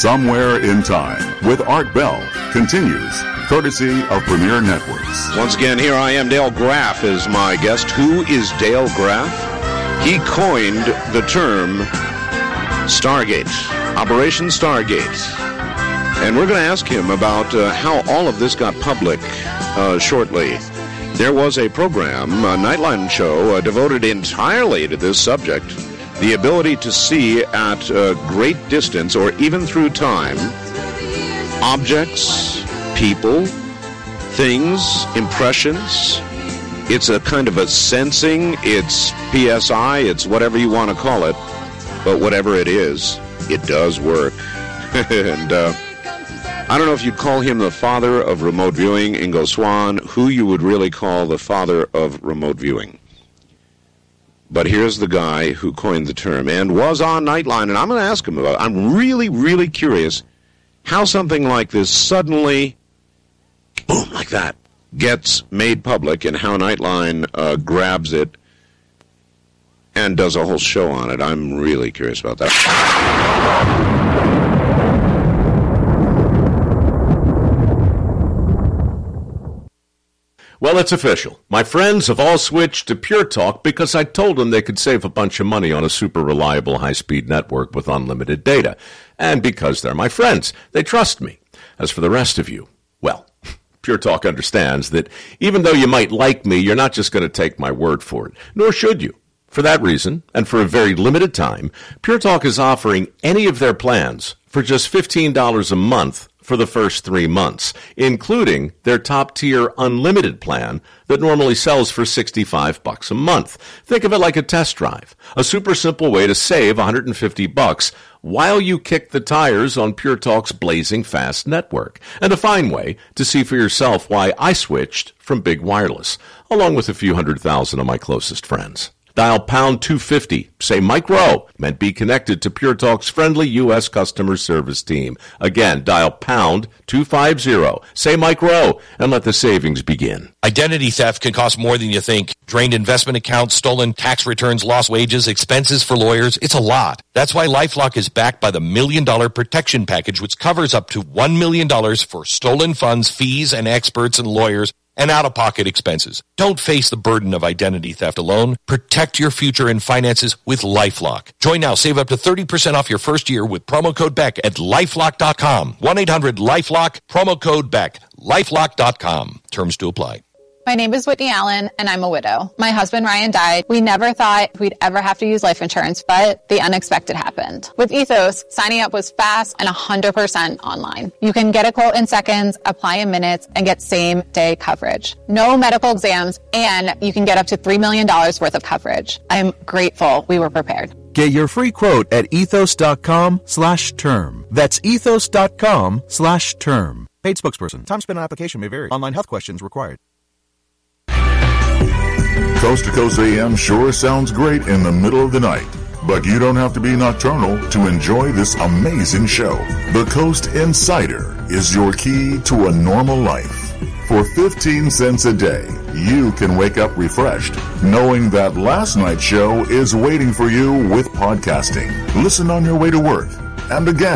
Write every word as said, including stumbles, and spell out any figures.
Somewhere in Time with Art Bell continues, courtesy of Premier Networks. Once again, here I am. Dale Graff is my guest. Who is Dale Graff? He coined the term Stargate, Operation Stargate. And we're going to ask him about uh, how all of this got public uh, shortly. There was a program, a Nightline show, uh, devoted entirely to this subject, the ability to see at a great distance or even through time objects, people, things, impressions. It's a kind of a sensing, it's P S I, it's whatever you want to call it, but whatever it is, it does work. and uh, I don't know if you'd call him the father of remote viewing, Ingo Swann, who you would really call the father of remote viewing. But here's the guy who coined the term and was on Nightline, and I'm going to ask him about it. I'm really, really curious how something like this suddenly, boom, like that, gets made public, and how Nightline uh, grabs it and does a whole show on it. I'm really curious about that. Well, it's official. My friends have all switched to Pure Talk because I told them they could save a bunch of money on a super reliable high-speed network with unlimited data. And because they're my friends, they trust me. As for the rest of you, well, Pure Talk understands that even though you might like me, you're not just going to take my word for it, nor should you. For that reason, and for a very limited time, Pure Talk is offering any of their plans for just fifteen dollars a month for the first three months, including their top-tier unlimited plan that normally sells for sixty-five bucks a month. Think of it like a test drive, a super simple way to save one hundred fifty bucks while you kick the tires on Pure Talk's blazing fast network, and a fine way to see for yourself why I switched from Big Wireless, along with a few hundred thousand of my closest friends. Dial pound two fifty, say Mike Rowe, and be connected to Pure Talk's friendly U S customer service team. Again, dial pound two fifty, say Mike Rowe, and let the savings begin. Identity theft can cost more than you think. Drained investment accounts, stolen tax returns, lost wages, expenses for lawyers. It's a lot. That's why LifeLock is backed by the Million Dollar Protection Package, which covers up to one million dollars for stolen funds, fees, and experts and lawyers, and out-of-pocket expenses. Don't face the burden of identity theft alone. Protect your future and finances with LifeLock. Join now. Save up to thirty percent off your first year with promo code Beck at lifelock dot com. one eight hundred lifelock, promo code Beck, lifelock dot com. Terms to apply. My name is Whitney Allen, and I'm a widow. My husband, Ryan, died. We never thought we'd ever have to use life insurance, but the unexpected happened. With Ethos, signing up was fast and one hundred percent online. You can get a quote in seconds, apply in minutes, and get same-day coverage. No medical exams, and you can get up to three million dollars worth of coverage. I'm grateful we were prepared. Get your free quote at ethos.com slash term. That's ethos.com slash term. Paid spokesperson. Time spent on application may vary. Online health questions required. Coast to Coast A M sure sounds great in the middle of the night, but you don't have to be nocturnal to enjoy this amazing show. The Coast Insider is your key to a normal life. For fifteen cents a day, you can wake up refreshed, knowing that last night's show is waiting for you with podcasting. Listen on your way to work. And again,